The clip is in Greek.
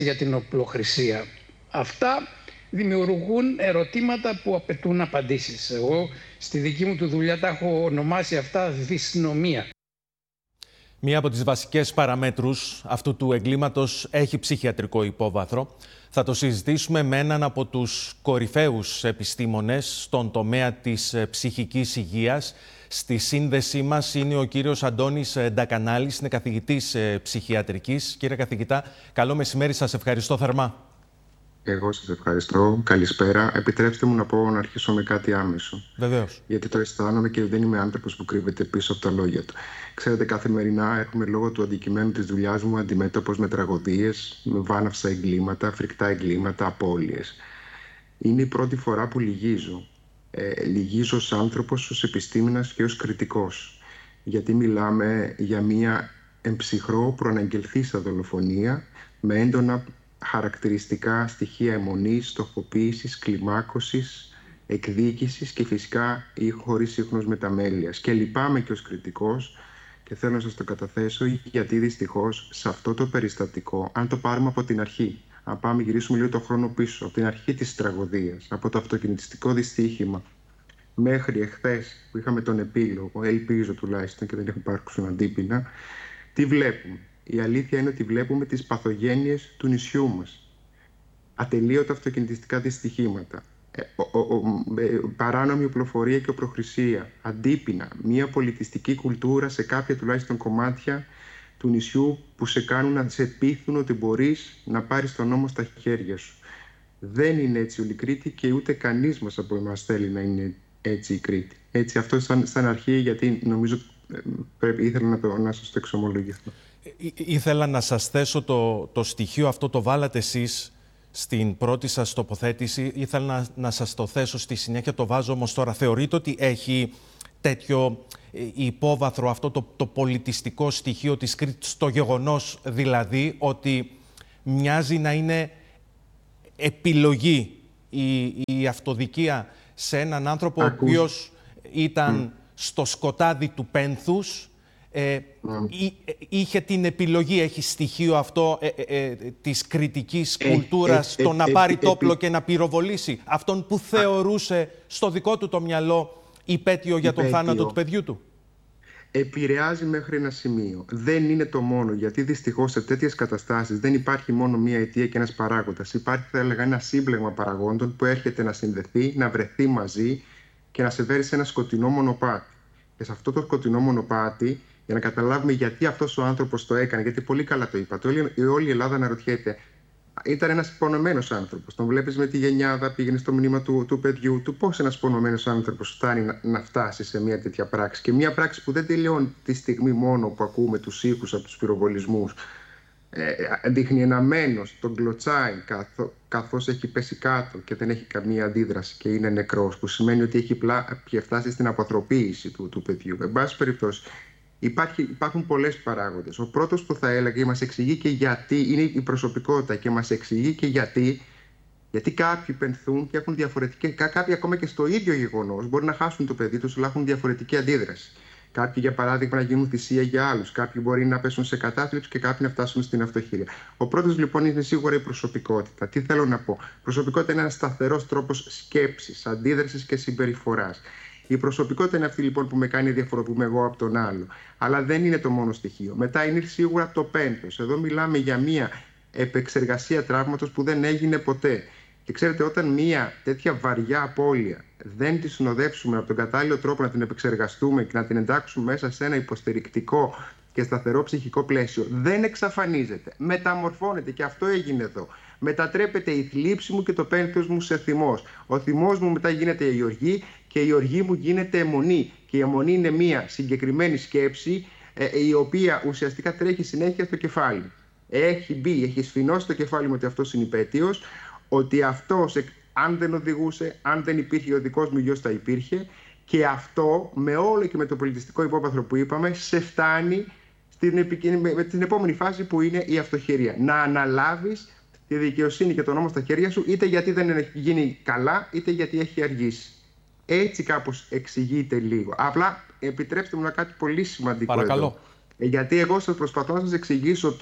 για την οπλοχρησία. Αυτά δημιουργούν ερωτήματα που απαιτούν απαντήσεις. Εγώ στη δική μου τη δουλειά τα έχω ονομάσει αυτά δυσνομία. Μία από τις βασικές παραμέτρους αυτού του εγκλήματος έχει ψυχιατρικό υπόβαθρο. Θα το συζητήσουμε με έναν από τους κορυφαίους επιστήμονες στον τομέα της ψυχικής υγείας. Στη σύνδεσή μας είναι ο κύριος Αντώνης Ντακανάλης, είναι καθηγητής ψυχιατρικής. Κύριε καθηγητά, καλό μεσημέρι, σας ευχαριστώ θερμά. Εγώ σας ευχαριστώ. Καλησπέρα. Επιτρέψτε μου να αρχίσω με κάτι άμεσο. Βεβαίως. Γιατί το αισθάνομαι και δεν είμαι άνθρωπος που κρύβεται πίσω από τα λόγια του. Ξέρετε, καθημερινά έρχομαι λόγω του αντικειμένου της δουλειάς μου αντιμέτωπος με τραγωδίες, με βάναυσα εγκλήματα, φρικτά εγκλήματα, απώλειες. Είναι η πρώτη φορά που λυγίζω. Λυγίζω ως άνθρωπος, ως επιστήμονας και ως κριτικός. Γιατί μιλάμε για μια εμψυχρό προαναγγελθήσα δολοφονία με έντονα χαρακτηριστικά στοιχεία αιμονής, στοχοποίησης, κλιμάκωσης, εκδίκησης και φυσικά χωρίς ίχνος μεταμέλειας. Και λυπάμαι και ως κριτικός και θέλω να σας το καταθέσω, γιατί δυστυχώς σε αυτό το περιστατικό, αν το πάρουμε από την αρχή, αν πάμε γυρίσουμε λίγο το χρόνο πίσω, από την αρχή της τραγωδίας, από το αυτοκινητιστικό δυστύχημα μέχρι εχθές που είχαμε τον επίλογο, ελπίζω τουλάχιστον και δεν έχουν υπάρξουν αντίπεινα, τι βλέπουμε? Η αλήθεια είναι ότι βλέπουμε τις παθογένειες του νησιού μας. Ατελείωτα αυτοκινητιστικά δυστυχήματα, παράνομη οπλοφορία και οπλοχρησία, αντίπεινα, μια πολιτιστική κουλτούρα σε κάποια τουλάχιστον κομμάτια του νησιού που σε κάνουν να σε πείθουν ότι μπορείς να πάρεις τον νόμο στα χέρια σου. Δεν είναι έτσι όλη η Κρήτη και ούτε κανείς μας από εμάς θέλει να είναι έτσι η Κρήτη. Έτσι, αυτό σαν αρχή, γιατί νομίζω ήθελα να σας το εξομολογήσω. Ήθελα να σας θέσω το στοιχείο αυτό, το βάλατε εσείς στην πρώτη σας τοποθέτηση. Ήθελα να σας το θέσω στη συνέχεια, το βάζω όμως τώρα. Θεωρείτε ότι έχει τέτοιο υπόβαθρο αυτό το πολιτιστικό στοιχείο της Κρήτης, το γεγονός δηλαδή ότι μοιάζει να είναι επιλογή η αυτοδικία σε έναν άνθρωπο ο οποίος ήταν στο σκοτάδι του πένθους, είχε την επιλογή, έχει στοιχείο αυτό της κριτικής κουλτούρας, το να πάρει το όπλο και να πυροβολήσει αυτόν που θεωρούσε στο δικό του το μυαλό υπέτειο για τον θάνατο του παιδιού του? Επηρεάζει μέχρι ένα σημείο. Δεν είναι το μόνο, γιατί δυστυχώς σε τέτοιες καταστάσεις δεν υπάρχει μόνο μία αιτία και ένας παράγοντας. Υπάρχει, θα έλεγα, ένα σύμπλεγμα παραγόντων που έρχεται να συνδεθεί, να βρεθεί μαζί και να σε φέρει σε ένα σκοτεινό μονοπάτι. Και σε αυτό το σκοτεινό μονοπάτι, για να καταλάβουμε γιατί αυτός ο άνθρωπος το έκανε, γιατί πολύ καλά το είπατε, όλη η Ελλάδα αναρωτιέται. Ήταν ένας πονωμένος άνθρωπος. Τον βλέπεις με τη γενιάδα, πήγαινε στο μνήμα του παιδιού του. Πώς ένας πονωμένος άνθρωπος φτάνει να φτάσει σε μια τέτοια πράξη? Και μια πράξη που δεν τελειώνει τη στιγμή μόνο που ακούμε τους ήχους από τους πυροβολισμούς. Δείχνει ένα μένος, τον κλωτσάει καθώς έχει πέσει κάτω και δεν έχει καμία αντίδραση και είναι νεκρός, που σημαίνει ότι έχει φτάσει στην αποθροποίηση του παιδιού. Εν πάση περιπτώσει, υπάρχουν πολλές παράγοντες. Ο πρώτος που θα έλεγα, μας εξηγεί και γιατί, είναι η προσωπικότητα, και μας εξηγεί και γιατί κάποιοι πενθούν και έχουν διαφορετικές, κάποιοι ακόμα και στο ίδιο γεγονός μπορεί να χάσουν το παιδί τους, αλλά έχουν διαφορετική αντίδραση. Κάποιοι, για παράδειγμα, να γίνουν θυσία για άλλους, κάποιοι μπορεί να πέσουν σε κατάθλιψη και κάποιοι να φτάσουν στην αυτοχειρία. Ο πρώτος λοιπόν είναι σίγουρα η προσωπικότητα. Τι θέλω να πω? Η προσωπικότητα είναι ένας σταθερός τρόπος σκέψης, αντίδρασης και συμπεριφοράς. Η προσωπικότητα είναι αυτή λοιπόν που με κάνει διαφοροποιούμε εγώ από τον άλλο. Αλλά δεν είναι το μόνο στοιχείο. Μετά είναι σίγουρα το πένθος. Εδώ μιλάμε για μια επεξεργασία τραύματος που δεν έγινε ποτέ. Και ξέρετε, όταν μια τέτοια βαριά απώλεια δεν τη συνοδεύσουμε από τον κατάλληλο τρόπο να την επεξεργαστούμε και να την εντάξουμε μέσα σε ένα υποστηρικτικό και σταθερό ψυχικό πλαίσιο, δεν εξαφανίζεται. Μεταμορφώνεται, και αυτό έγινε εδώ. Μετατρέπεται η θλίψη μου και το πένθος μου σε θυμός. Ο θυμός μου μετά γίνεται η οργή και η οργή μου γίνεται αιμονή. Και η αιμονή είναι μια συγκεκριμένη σκέψη η οποία ουσιαστικά τρέχει συνέχεια στο κεφάλι. Έχει σφινώσει το κεφάλι μου ότι αυτός είναι υπέτειος, ότι αυτός αν δεν οδηγούσε, αν δεν υπήρχε ο δικός μου γιος θα υπήρχε, και αυτό με όλο και με το πολιτιστικό υπόβαθρο που είπαμε σε φτάνει στην επόμενη φάση που είναι η αυτοχειρία. Να αναλάβεις τη δικαιοσύνη και τον νόμο στα χέρια σου, είτε γιατί δεν έχει γίνει καλά, είτε γιατί έχει αργήσει. Έτσι κάπως εξηγείται λίγο. Απλά επιτρέψτε μου να κάτι πολύ σημαντικό. Παρακαλώ. Εδώ. Γιατί εγώ σας προσπαθώ να σας εξηγήσω